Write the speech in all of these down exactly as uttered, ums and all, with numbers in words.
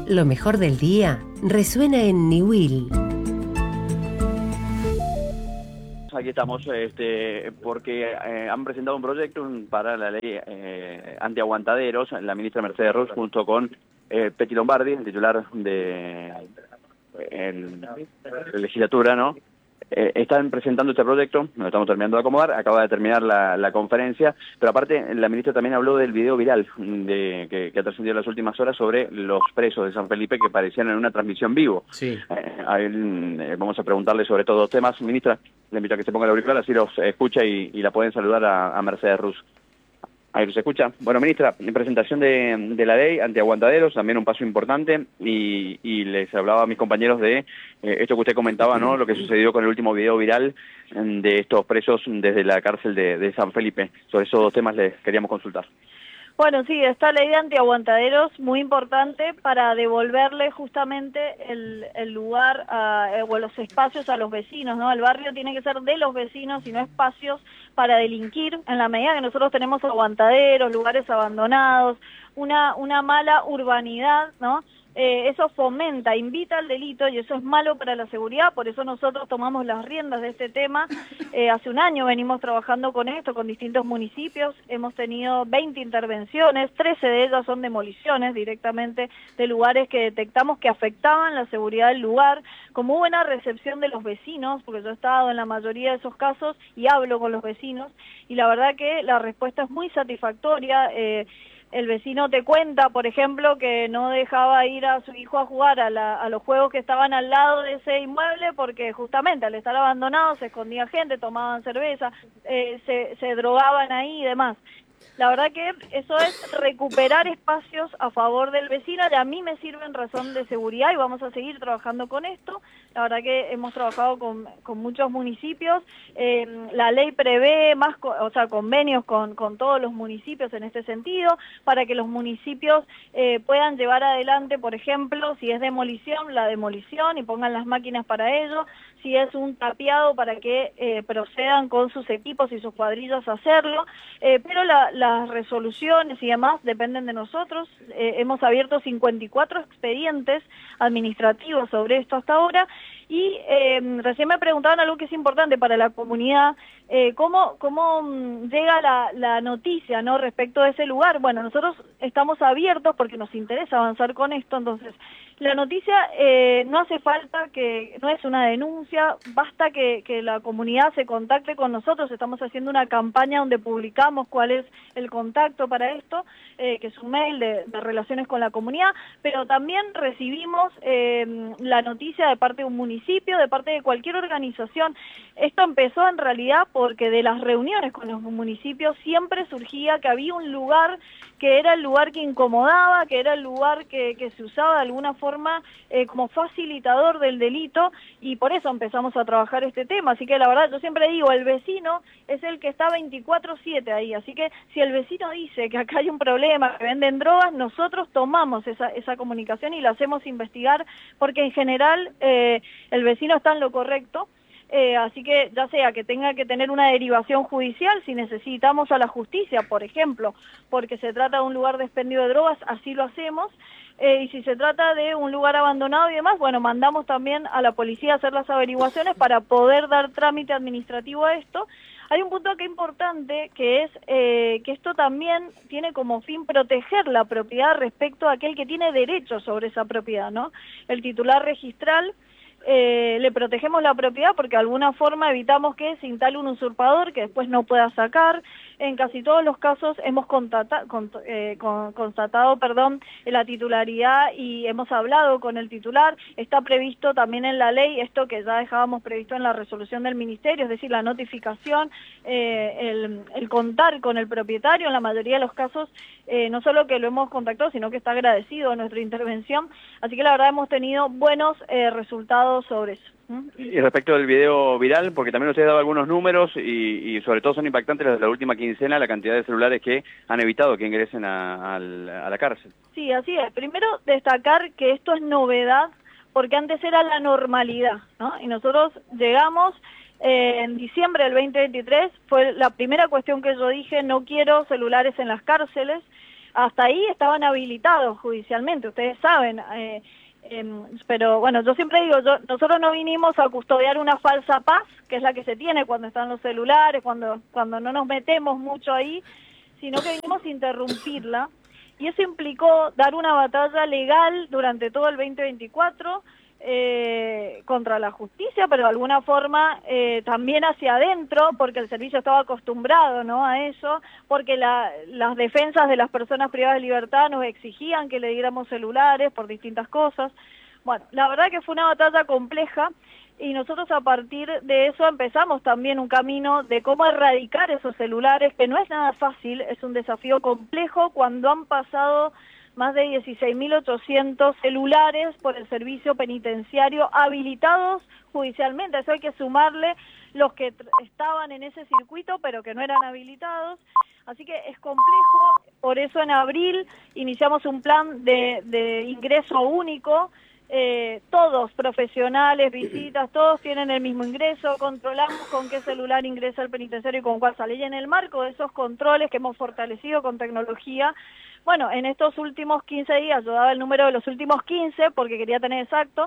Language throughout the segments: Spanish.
Lo mejor del día resuena en Niwil. Aquí estamos este, porque eh, han presentado un proyecto para la ley eh, antiaguantaderos, la ministra Mercedes Ruz, junto con eh, Peti Lombardi, el titular de en, la legislatura, ¿no? Eh, están presentando este proyecto, lo estamos terminando de acomodar, acaba de terminar la, la conferencia, pero aparte la ministra también habló del video viral de, que, que ha trascendido en las últimas horas sobre los presos de San Felipe que parecían en una transmisión vivo. Sí. Eh, a él, eh, vamos a preguntarle sobre todos los temas. Ministra, le invito a que se ponga el auricular, así los escucha y, y la pueden saludar a, a Mercedes Ruz. Ahí los escucha. Bueno, ministra, en presentación de, de la ley antiaguantaderos, también un paso importante, y, y les hablaba a mis compañeros de eh, esto que usted comentaba, ¿no? Lo que sucedió con el último video viral de estos presos desde la cárcel de, de San Felipe. Sobre esos dos temas les queríamos consultar. Bueno, sí, esta ley de antiaguantaderos muy importante para devolverle justamente el, el lugar a, o los espacios a los vecinos, ¿no? El barrio tiene que ser de los vecinos y no espacios para delinquir. En la medida que nosotros tenemos aguantaderos, lugares abandonados, una, una mala urbanidad, ¿no? Eh, eso fomenta, invita al delito y eso es malo para la seguridad, por eso nosotros tomamos las riendas de este tema. Eh, hace un año venimos trabajando con esto, con distintos municipios, hemos tenido veinte intervenciones, trece de ellas son demoliciones directamente de lugares que detectamos que afectaban la seguridad del lugar, con muy buena recepción de los vecinos, porque yo he estado en la mayoría de esos casos y hablo con los vecinos, y la verdad que la respuesta es muy satisfactoria. eh, El vecino te cuenta, por ejemplo, que no dejaba ir a su hijo a jugar a, la, a los juegos que estaban al lado de ese inmueble porque justamente al estar abandonado se escondía gente, tomaban cerveza, eh, se, se drogaban ahí y demás. La verdad que eso es recuperar espacios a favor del vecino y a mí me sirve en razón de seguridad y vamos a seguir trabajando con esto. La verdad que hemos trabajado con, con muchos municipios, eh, la ley prevé más, o sea, convenios con, con todos los municipios en este sentido, para que los municipios eh, puedan llevar adelante, por ejemplo, si es demolición, la demolición y pongan las máquinas para ello, si es un tapiado para que eh, procedan con sus equipos y sus cuadrillas a hacerlo, eh, pero la, las resoluciones y demás dependen de nosotros. Eh, hemos abierto cincuenta y cuatro expedientes administrativos sobre esto hasta ahora. Y eh, recién me preguntaban algo que es importante para la comunidad, eh, ¿cómo, cómo llega la, la noticia, ¿no?, respecto de ese lugar? Bueno, nosotros estamos abiertos porque nos interesa avanzar con esto, entonces la noticia eh, no hace falta que, no es una denuncia, basta que, que la comunidad se contacte con nosotros, estamos haciendo una campaña donde publicamos cuál es el contacto para esto, eh, que es un mail de, de relaciones con la comunidad, pero también recibimos eh, la noticia de parte de un municipio, de parte de cualquier organización. Esto empezó en realidad porque de las reuniones con los municipios siempre surgía que había un lugar que era el lugar que incomodaba, que era el lugar que, que se usaba de alguna forma eh, como facilitador del delito, y por eso empezamos a trabajar este tema. Así que la verdad, yo siempre digo, el vecino es el que está veinticuatro siete ahí, así que si el vecino dice que acá hay un problema, que venden drogas, nosotros tomamos esa, esa comunicación y la hacemos investigar, porque en general eh, el vecino está en lo correcto. Eh, así que ya sea que tenga que tener una derivación judicial, si necesitamos a la justicia, por ejemplo, porque se trata de un lugar de expendio de drogas, así lo hacemos, eh, y si se trata de un lugar abandonado y demás, bueno, mandamos también a la policía a hacer las averiguaciones para poder dar trámite administrativo a esto. Hay un punto acá importante, que es eh, que esto también tiene como fin proteger la propiedad respecto a aquel que tiene derecho sobre esa propiedad, ¿no? El titular registral, Eh, le protegemos la propiedad porque de alguna forma evitamos que se instale un usurpador que después no pueda sacar. En casi todos los casos hemos contata, con, eh, con, constatado perdón, la titularidad y hemos hablado con el titular. Está previsto también en la ley esto que ya dejábamos previsto en la resolución del ministerio, es decir, la notificación, eh, el, el contar con el propietario. En la mayoría de los casos eh, no solo que lo hemos contactado, sino que está agradecido a nuestra intervención. Así que la verdad hemos tenido buenos eh, resultados sobre eso. ¿Mm? Y respecto del video viral, porque también usted ha dado algunos números y, y sobre todo son impactantes los de la última quincena, la cantidad de celulares que han evitado que ingresen a, a, a la cárcel. Sí, así es. Primero destacar que esto es novedad porque antes era la normalidad, ¿no? Y nosotros llegamos eh, en diciembre del veinte veintitrés, fue la primera cuestión que yo dije, no quiero celulares en las cárceles, hasta ahí estaban habilitados judicialmente, ustedes saben, eh, eh, pero bueno, yo siempre digo, yo, nosotros no vinimos a custodiar una falsa paz, que es la que se tiene cuando están los celulares, cuando, cuando no nos metemos mucho ahí, sino que vinimos a interrumpirla, y eso implicó dar una batalla legal durante todo el veinte veinticuatro, Eh, contra la justicia, pero de alguna forma eh, también hacia adentro, porque el servicio estaba acostumbrado, ¿no?, a eso, porque la, las defensas de las personas privadas de libertad nos exigían que le diéramos celulares por distintas cosas. Bueno, la verdad que fue una batalla compleja y nosotros a partir de eso empezamos también un camino de cómo erradicar esos celulares, que no es nada fácil, es un desafío complejo cuando han pasado más de dieciséis mil ochocientos celulares por el servicio penitenciario habilitados judicialmente. Eso hay que sumarle los que estaban en ese circuito pero que no eran habilitados. Así que es complejo, por eso en abril iniciamos un plan de, de ingreso único. Eh, todos, profesionales, visitas, todos tienen el mismo ingreso, controlamos con qué celular ingresa el penitenciario y con cuál sale. Y en el marco de esos controles que hemos fortalecido con tecnología, bueno, en estos últimos quince días, yo daba el número de los últimos quince porque quería tener exacto,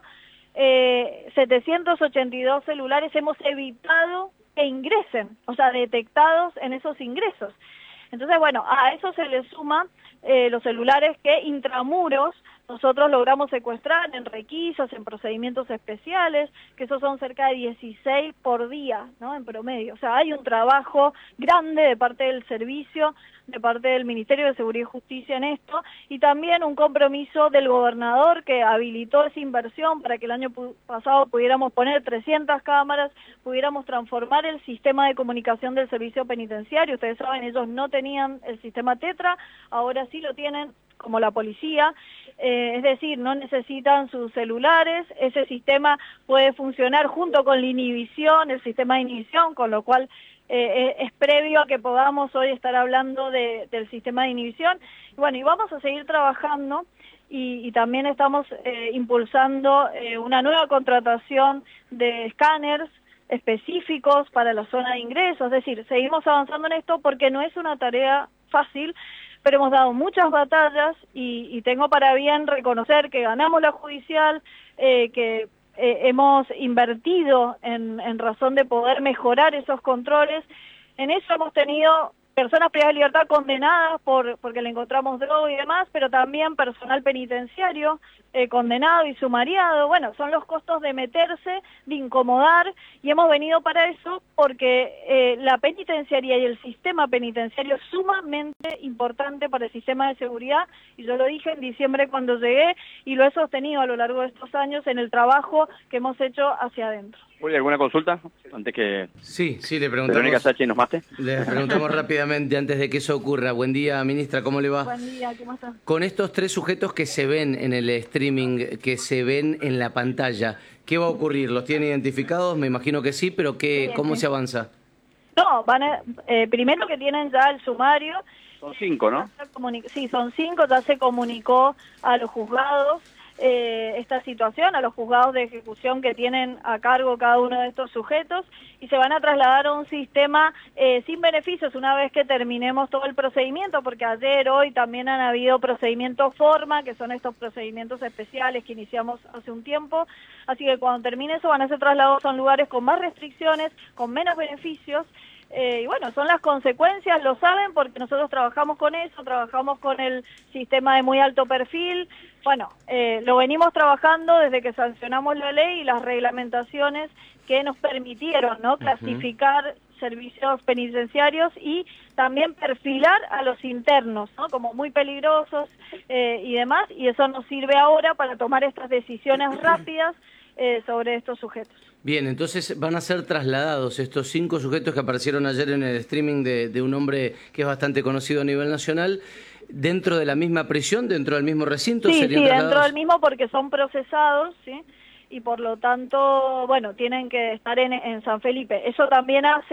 eh, setecientos ochenta y dos celulares hemos evitado que ingresen, o sea, detectados en esos ingresos. Entonces, bueno, a eso se le suma eh, los celulares que intramuros nosotros logramos secuestrar en requisas, en procedimientos especiales, que esos son cerca de dieciséis por día, ¿no?, en promedio. O sea, hay un trabajo grande de parte del servicio, de parte del Ministerio de Seguridad y Justicia en esto, y también un compromiso del gobernador que habilitó esa inversión para que el año pasado pudiéramos poner trescientas cámaras, pudiéramos transformar el sistema de comunicación del servicio penitenciario. Ustedes saben, ellos no tenían el sistema Tetra, ahora sí lo tienen, como la policía, eh, es decir, no necesitan sus celulares, ese sistema puede funcionar junto con la inhibición, el sistema de inhibición, con lo cual eh, es previo a que podamos hoy estar hablando de, del sistema de inhibición. Y bueno, y vamos a seguir trabajando y, y también estamos eh, impulsando eh, una nueva contratación de escáneres específicos para la zona de ingreso, es decir, seguimos avanzando en esto porque no es una tarea fácil, pero hemos dado muchas batallas y, y tengo para bien reconocer que ganamos la judicial, eh, que eh, hemos invertido en, en razón de poder mejorar esos controles. En eso hemos tenido personas privadas de libertad condenadas por porque le encontramos droga y demás, pero también personal penitenciario eh, condenado y sumariado. Bueno, son los costos de meterse, de incomodar, y hemos venido para eso porque eh, la penitenciaría y el sistema penitenciario es sumamente importante para el sistema de seguridad, y yo lo dije en diciembre cuando llegué, y lo he sostenido a lo largo de estos años en el trabajo que hemos hecho hacia adentro. Uri, ¿alguna consulta antes que Sí, sí, le preguntamos. Verónica Sachi nos mate? Le preguntamos rápidamente antes de que eso ocurra. Buen día, ministra, ¿cómo le va? Buen día, ¿cómo estás? Con estos tres sujetos que se ven en el streaming, que se ven en la pantalla, ¿qué va a ocurrir? ¿Los tienen identificados? Me imagino que sí, pero ¿qué, ¿cómo se avanza? No, van a, eh, primero que tienen ya el sumario. Son cinco, ¿no? Sí, son cinco, ya se comunicó a los juzgados eh, esta situación, a los juzgados de ejecución que tienen a cargo cada uno de estos sujetos, y se van a trasladar a un sistema eh, sin beneficios una vez que terminemos todo el procedimiento, porque ayer, hoy también han habido procedimientos forma, que son estos procedimientos especiales que iniciamos hace un tiempo, así que cuando termine eso van a ser trasladados a lugares con más restricciones, con menos beneficios. Eh, y bueno, son las consecuencias, lo saben, porque nosotros trabajamos con eso, trabajamos con el sistema de muy alto perfil. Bueno, eh, lo venimos trabajando desde que sancionamos la ley y las reglamentaciones que nos permitieron, ¿no?, clasificar uh-huh. servicios penitenciarios y también perfilar a los internos, ¿no?, como muy peligrosos eh, y demás, y eso nos sirve ahora para tomar estas decisiones rápidas eh, sobre estos sujetos. Bien, entonces van a ser trasladados estos cinco sujetos que aparecieron ayer en el streaming de, de un hombre que es bastante conocido a nivel nacional, dentro de la misma prisión, dentro del mismo recinto. Sí, ¿serían sí, trasladados? Dentro del mismo, porque son procesados, ¿sí?, y por lo tanto, bueno, tienen que estar en, en San Felipe. Eso también hace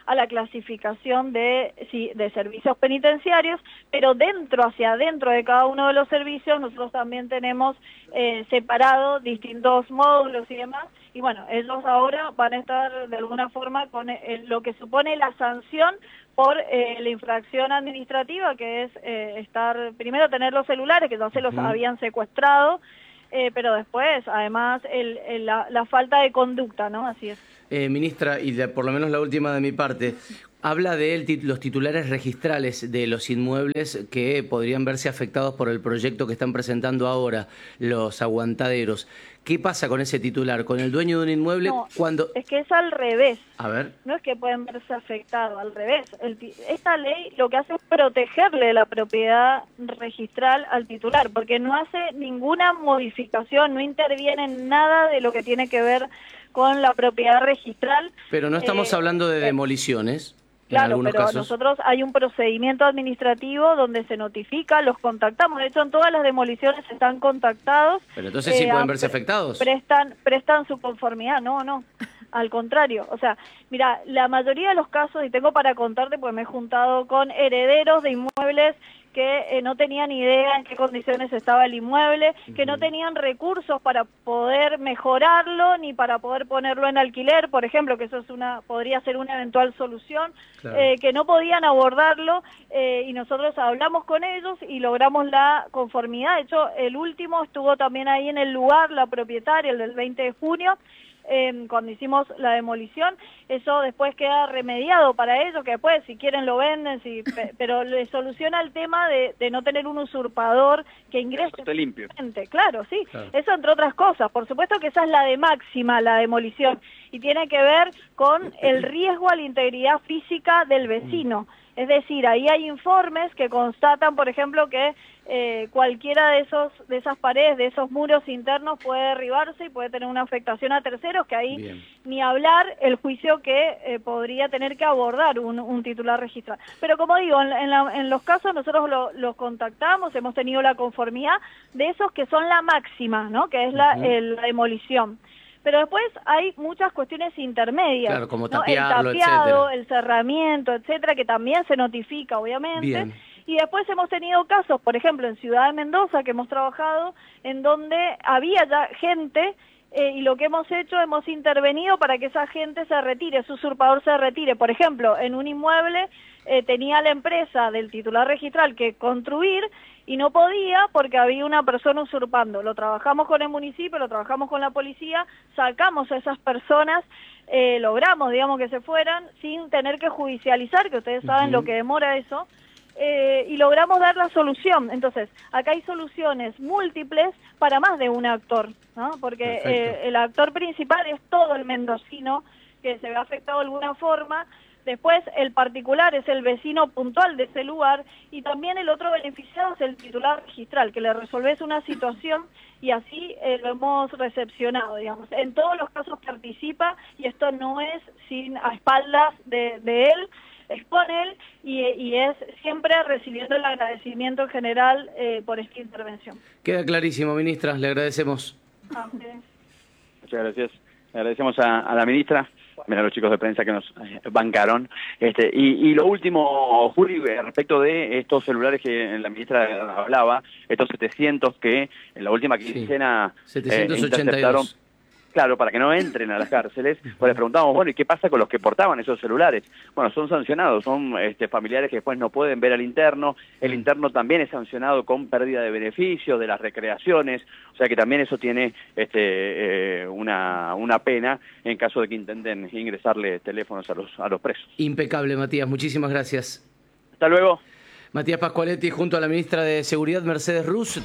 a la clasificación de, sí, de servicios penitenciarios, pero dentro, hacia adentro de cada uno de los servicios, nosotros también tenemos eh, separado distintos módulos y demás, y bueno, ellos ahora van a estar de alguna forma con el, lo que supone la sanción por eh, la infracción administrativa, que es eh, estar, primero tener los celulares, que ya se los uh-huh. habían secuestrado, eh, pero después, además, el, el, la, la falta de conducta, ¿no? Así es. Eh, ministra, y de, por lo menos la última de mi parte, habla de él, los titulares registrales de los inmuebles que podrían verse afectados por el proyecto que están presentando ahora los aguantaderos. ¿Qué pasa con ese titular, con el dueño de un inmueble? No, cuando es que es al revés. A ver. No es que pueden verse afectados, al revés. El, esta ley lo que hace es protegerle la propiedad registral al titular, porque no hace ninguna modificación, no interviene en nada de lo que tiene que ver con la propiedad registral. Pero no estamos eh, hablando de demoliciones. Claro, pero casos. Nosotros hay un procedimiento administrativo donde se notifica, los contactamos. De hecho, en todas las demoliciones están contactados. Pero entonces sí eh, pueden verse afectados. Prestan, prestan su conformidad. No, no. Al contrario. O sea, mira, la mayoría de los casos, y tengo para contarte porque me he juntado con herederos de inmuebles que eh, no tenían idea en qué condiciones estaba el inmueble, uh-huh. que no tenían recursos para poder mejorarlo ni para poder ponerlo en alquiler, por ejemplo, que eso es una podría ser una eventual solución, claro. eh, que no podían abordarlo eh, y nosotros hablamos con ellos y logramos la conformidad. De hecho, el último estuvo también ahí en el lugar, la propietaria, el del veinte de junio, Eh, cuando hicimos la demolición. Eso después queda remediado para ellos, que después si quieren lo venden, si, pe, pero le soluciona el tema de, de no tener un usurpador que ingrese. Eso limpio. Claro, sí, claro. Eso entre otras cosas. Por supuesto que esa es la de máxima, la demolición, y tiene que ver con el riesgo a la integridad física del vecino. Es decir, ahí hay informes que constatan, por ejemplo, que eh, cualquiera de esos de esas paredes, de esos muros internos puede derribarse y puede tener una afectación a terceros, que ahí Bien. Ni hablar el juicio que eh, podría tener que abordar un, un titular registral. Pero como digo, en, en, la, en los casos nosotros los lo contactamos, hemos tenido la conformidad de esos que son la máxima, ¿no? Que es la, uh-huh. el, la demolición. Pero después hay muchas cuestiones intermedias, claro, como ¿no? tapiarlo, el tapiado, etcétera. El cerramiento, etcétera, que también se notifica, obviamente. Bien. Y después hemos tenido casos, por ejemplo, en Ciudad de Mendoza, que hemos trabajado, en donde había ya gente, eh, y lo que hemos hecho, hemos intervenido para que esa gente se retire, ese usurpador se retire. Por ejemplo, en un inmueble eh, tenía la empresa del titular registral que construir, y no podía porque había una persona usurpando. Lo trabajamos con el municipio, lo trabajamos con la policía, sacamos a esas personas, eh, logramos, digamos, que se fueran sin tener que judicializar, que ustedes saben uh-huh. lo que demora eso, eh, y logramos dar la solución. Entonces, acá hay soluciones múltiples para más de un actor, ¿no? Porque eh, el actor principal es todo el mendocino que se ve afectado de alguna forma. Después, el particular es el vecino puntual de ese lugar, y también el otro beneficiado es el titular registral, que le resolvés una situación, y así eh, lo hemos recepcionado, digamos. En todos los casos participa, y esto no es sin a espaldas de, de él, es con él, y, y es siempre recibiendo el agradecimiento en general eh, por esta intervención. Queda clarísimo, ministra, le agradecemos. A ustedes. Muchas gracias. Le agradecemos a, a la ministra. Mira, a los chicos de prensa que nos eh, bancaron. Este, y, y lo último, Juli, respecto de estos celulares que la ministra hablaba, estos setecientos que en la última quincena sí. setecientos ochenta y dos. Eh, interceptaron, claro, para que no entren a las cárceles, pues les preguntamos, bueno, ¿y qué pasa con los que portaban esos celulares? Bueno, son sancionados, son este, familiares que después no pueden ver al interno, el interno también es sancionado con pérdida de beneficios, de las recreaciones, o sea que también eso tiene este, eh, una, una pena en caso de que intenten ingresarle teléfonos a los, a los presos. Impecable, Matías, muchísimas gracias. Hasta luego. Matías Pascualetti junto a la ministra de Seguridad, Mercedes Rus.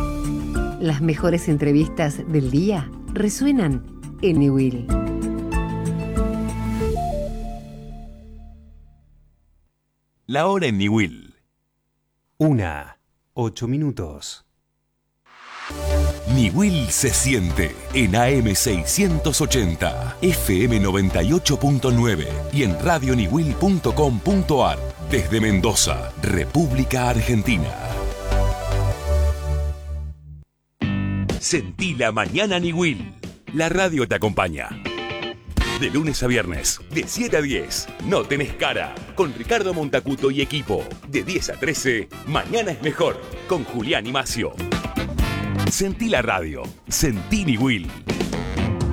Las mejores entrevistas del día resuenan en Niwil. La hora en Niwil. Una, ocho minutos. Niwil se siente en A M seiscientos ochenta, F M noventa y ocho punto nueve y en radio niwil punto com punto ar desde Mendoza, República Argentina. Sentí la mañana Niwil. La radio te acompaña. De lunes a viernes, de siete a diez. No tenés cara. Con Ricardo Montacuto y equipo. De diez a trece, Mañana es mejor. Con Julián y Macio. Sentí la radio. Sentí Niwil.